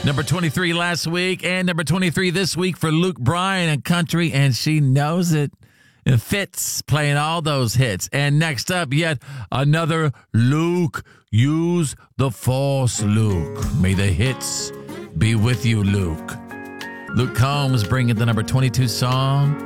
Number 23 last week and number 23 this week for Luke Bryan and Country, and She Knows It. It fits playing all those hits. And next up, yet another Luke. Use the Force, Luke. May the hits be with you, Luke. Luke Combs bringing the number 22 song,